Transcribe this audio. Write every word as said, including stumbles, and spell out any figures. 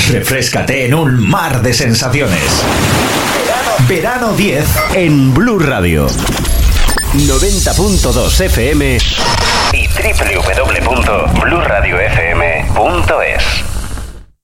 Refréscate en un mar de sensaciones. Verano diez en Blue Radio. noventa punto dos F M y doble u doble u doble u punto blue radio f m.